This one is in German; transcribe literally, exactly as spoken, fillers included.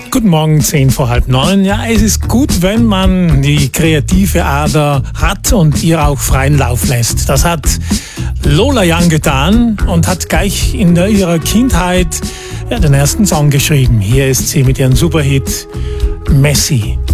Guten Morgen, zehn vor halb neun. Ja, es ist gut, wenn man die kreative Ader hat und ihr auch freien Lauf lässt. Das hat Lola Young getan und hat gleich in der, ihrer Kindheit ja, den ersten Song geschrieben. Hier ist sie mit ihrem Superhit Messi.